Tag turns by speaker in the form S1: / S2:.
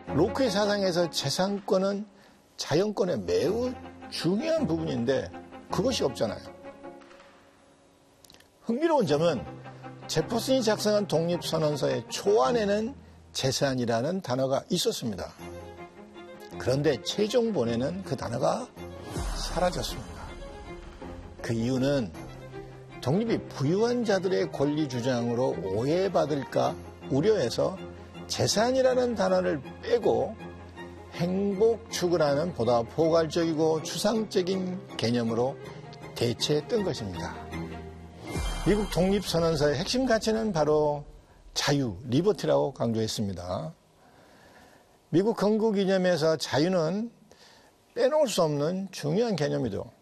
S1: 로크의 사상에서 재산권은 자연권의 매우 중요한 부분인데 그것이 없잖아요. 흥미로운 점은 제퍼슨이 작성한 독립선언서의 초안에는 재산이라는 단어가 있었습니다. 그런데 최종본에는 그 단어가 사라졌습니다. 그 이유는 독립이 부유한 자들의 권리 주장으로 오해받을까 우려해서 재산이라는 단어를 빼고 행복 추구라는 보다 포괄적이고 추상적인 개념으로 대체했던 것입니다. 미국 독립선언서의 핵심 가치는 바로 자유, 리버티라고 강조했습니다. 미국 건국 이념에서 자유는 빼놓을 수 없는 중요한 개념이죠.